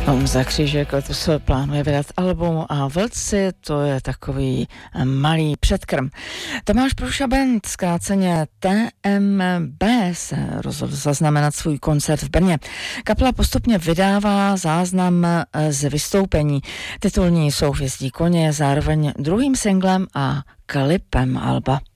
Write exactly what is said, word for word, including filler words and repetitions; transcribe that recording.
Honza Křížek letos plánuje vydat album a Vlci, to je takový malý předkrm. Tomáš Průša Band, zkráceně T M B, se rozhodl zaznamenat svůj koncert v Brně. Kapela postupně vydává záznam z vystoupení. Titulní Souhvězdí koně je zároveň druhým singlem a klipem alba.